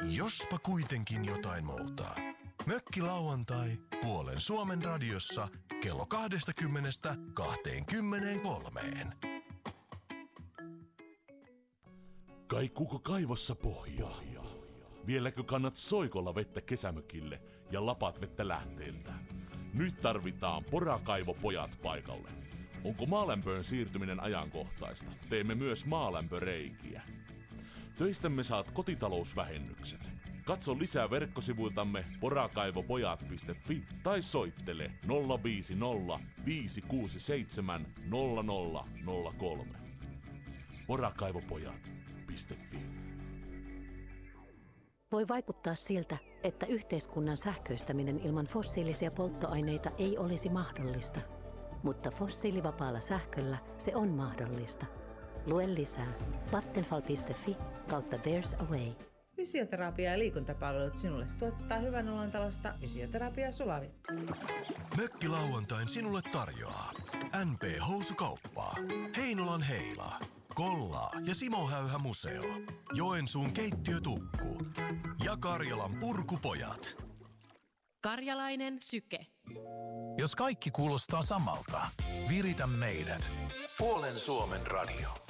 Jospa kuitenkin jotain muuta. Mökkilauantai puolen Suomen radiossa kello 20:23. Kaikuuko kaivossa pohjaa? Vieläkö kannat soikolla vettä kesämökille ja lapat vettä lähteeltä? Nyt tarvitaan porakaivopojat paikalle. Onko maalämpöön siirtyminen ajankohtaista? Teemme myös maalämpöreikiä. Töistämme saat kotitalousvähennykset. Katso lisää verkkosivuiltamme porakaivopojat.fi tai soittele 050 567 0003. Porakaivopojat.fi. Voi vaikuttaa siltä, että yhteiskunnan sähköistäminen ilman fossiilisia polttoaineita ei olisi mahdollista. Mutta fossiilivapaalla sähköllä se on mahdollista. Lue lisää vattenfall.fi/there's a way. Fysioterapia ja liikuntapalvelut sinulle tuottaa Hyvän olon talosta Fysioterapia Sulavi. Mökkilauantain sinulle tarjoaa NP Housukauppaa, Heinolan Heila, Kollaa ja Simo Häyhä Museo, Joensuun keittiötukku ja Karjalan Purkupojat. Karjalainen syke. Jos kaikki kuulostaa samalta, viritä meidät. Puolen Suomen radio.